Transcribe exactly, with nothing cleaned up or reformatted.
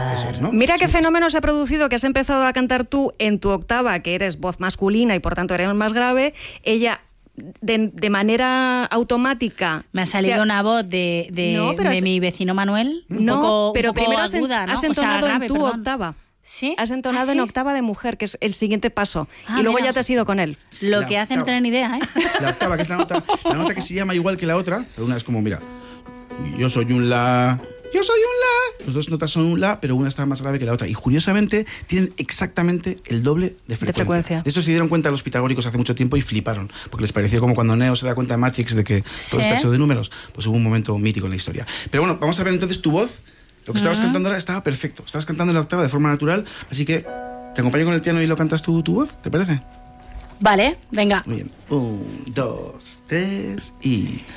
Claro. Eso es, ¿no? Mira qué Sí, fenómeno se ha producido, que has empezado a cantar tú en tu octava, que eres voz masculina y por tanto eres más grave. Ella, de, de manera automática... Me ha salido se ha... una voz de, de, No, pero de es... mi vecino Manuel, un no, poco, pero un poco primero has, en- aguda, ¿no? has O sea, entonado grave, en tu perdón. octava. ¿Sí? Has entonado ¿Ah, en sí? octava de mujer, que es el siguiente paso. Ah, y luego mira. ya te has ido con él. Lo La que hacen octava. tener idea, ¿eh? La octava, que es la nota, la nota que se llama igual que la otra, pero una es como, mira, yo soy un la, yo soy un la. Las dos notas son un la, pero una está más grave que la otra. Y curiosamente tienen exactamente el doble de frecuencia. De, frecuencia. de eso se dieron cuenta los pitagóricos hace mucho tiempo y fliparon, porque les pareció como cuando Neo se da cuenta de Matrix de que ¿Sí? todo está hecho de números. Pues hubo un momento mítico en la historia. Pero bueno, vamos a ver entonces tu voz. Lo que estabas Uh-huh. cantando ahora estaba perfecto. Estabas cantando en la octava de forma natural, así que te acompaño con el piano y lo cantas tú, tu voz, ¿te parece? Vale, venga. Muy bien. Un, dos, tres y...